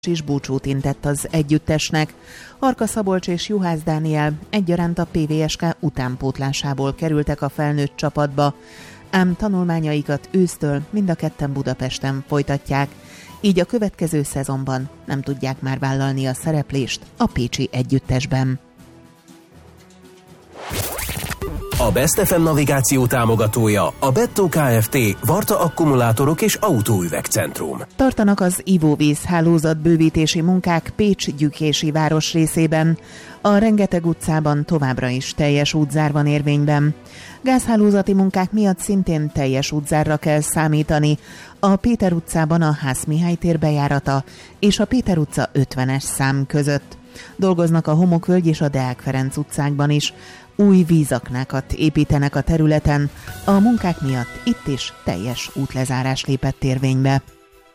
is búcsút intett az együttesnek. Arka Szabolcs és Juhász Dániel egyaránt a PVSK utánpótlásából kerültek a felnőtt csapatba, ám tanulmányaikat ősztől mind a ketten Budapesten folytatják, így a következő szezonban nem tudják már vállalni a szereplést a pécsi együttesben. A Best FM navigáció támogatója a Bettó Kft. Varta akkumulátorok és autóüvegcentrum. Tartanak az ivóvíz hálózat bővítési munkák Pécs gyükési városrészében. A Rengeteg utcában továbbra is teljes útzár van érvényben. Gázhálózati munkák miatt szintén teljes útzárra kell számítani. A Péter utcában a Hász Mihály tér bejárata és a Péter utca 50-es szám között. Dolgoznak a Homokvölgy és a Deák Ferenc utcákban is. Új vízaknákat építenek a területen, a munkák miatt itt is teljes útlezárás lépett érvénybe.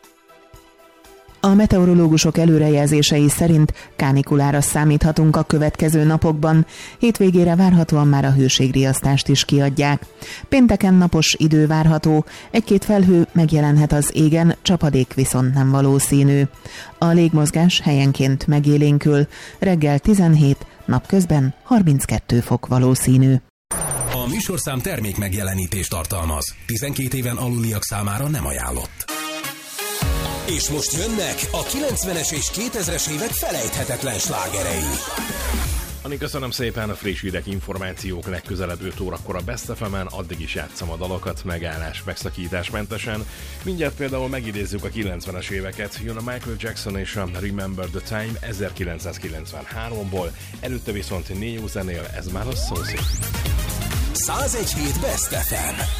A meteorológusok előrejelzései szerint kánikulára számíthatunk a következő napokban. Hétvégére várhatóan már a hőségriasztást is kiadják. Pénteken napos idő várható, egy-két felhő megjelenhet az égen, csapadék viszont nem valószínű. A légmozgás helyenként megélénkül, reggel 17, napközben 32 fok valószínű. A műsorszám termék megjelenítést tartalmaz. 12 éven aluliak számára nem ajánlott. És most jönnek a 90-es és 2000-es évek felejthetetlen slágerei. Ani, köszönöm szépen, a friss hírek, információk legközelebb 5 órakor a Best FM-en, addig is játszom a dalokat, megállás, megszakításmentesen. Mindjárt például megidézzük a 90-es éveket, jön a Michael Jackson és a Remember the Time 1993-ból, előtte viszont Neo zenél, ez már a szomszéd. 101 hét Best FM.